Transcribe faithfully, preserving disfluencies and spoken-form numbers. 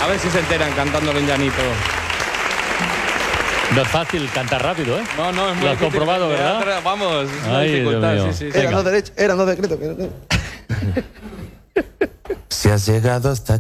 A ver si se enteran cantándolo en llanito. No es fácil cantar rápido, ¿eh? No, no, es muy Lo has difícil. comprobado, ¿verdad? Vamos, es una Ay, dificultad. Dios mío. Sí, sí, sí. Eran dos derechos, eran dos decretos. Si has llegado hasta